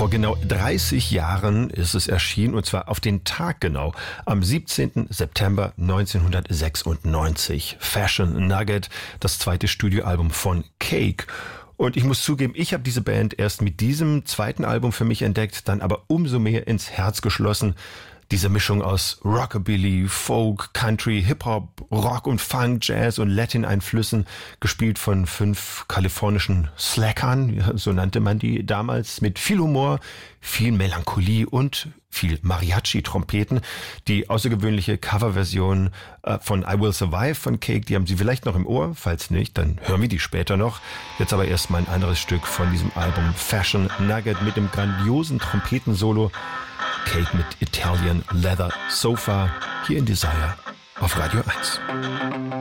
Vor genau 30 Jahren ist es erschienen, und zwar auf den Tag genau, am 17. September 1996. Fashion Nugget, das zweite Studioalbum von Cake. Und ich muss zugeben, ich habe diese Band erst mit diesem zweiten Album für mich entdeckt, dann aber umso mehr ins Herz geschlossen. Diese Mischung aus Rockabilly, Folk, Country, Hip-Hop, Rock und Funk, Jazz und Latin-Einflüssen, gespielt von 5 kalifornischen Slackern, so nannte man die damals, mit viel Humor, viel Melancholie und viel Mariachi-Trompeten. Die außergewöhnliche Coverversion von I Will Survive von Cake, die haben Sie vielleicht noch im Ohr. Falls nicht, dann hören wir die später noch. Jetzt aber erstmal ein anderes Stück von diesem Album Fashion Nugget mit dem grandiosen Trompetensolo. Cake mit Italian Leather Sofa hier in Desire auf Radio 1.